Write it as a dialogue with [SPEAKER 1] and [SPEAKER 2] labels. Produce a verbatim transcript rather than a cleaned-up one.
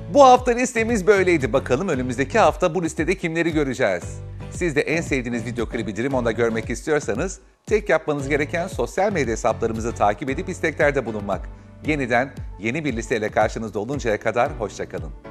[SPEAKER 1] Bu hafta listemiz böyleydi. Bakalım önümüzdeki hafta bu listede kimleri göreceğiz? Siz de en sevdiğiniz video klibi Dream On'da görmek istiyorsanız tek yapmanız gereken sosyal medya hesaplarımızı takip edip isteklerde bulunmak. Yeniden yeni bir listeyle karşınızda oluncaya kadar hoşça kalın.